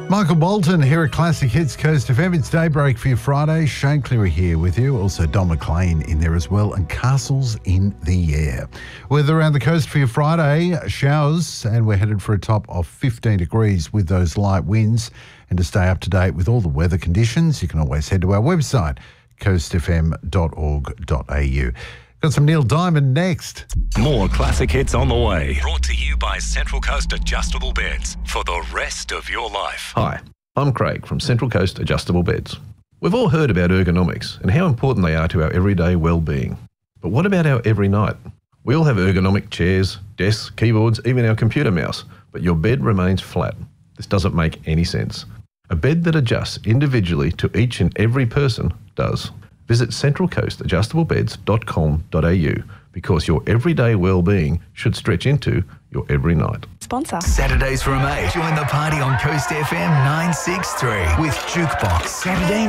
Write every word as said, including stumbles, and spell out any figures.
Michael Bolton here at Classic Hits Coast F M. It's Daybreak for your Friday. Shane Cleary here with you. Also Don McLean in there as well, and Castles in the Air. Weather around the coast for your Friday, showers, and we're headed for a top of fifteen degrees with those light winds. And to stay up to date with all the weather conditions, you can always head to our website, coast f m dot org dot a u. Got some Neil Diamond next. More classic hits on the way. Brought to you by Central Coast Adjustable Beds for the rest of your life. Hi, I'm Craig from Central Coast Adjustable Beds. We've all heard about ergonomics and how important they are to our everyday well-being. But what about our every night? We all have ergonomic chairs, desks, keyboards, even our computer mouse, but your bed remains flat. This doesn't make any sense. A bed that adjusts individually to each and every person does. Visit central coast adjustable beds dot com dot a u because your everyday well-being should stretch into your every night. Sponsor. Saturdays from eight. Join the party on Coast F M nine six three with Jukebox. Saturday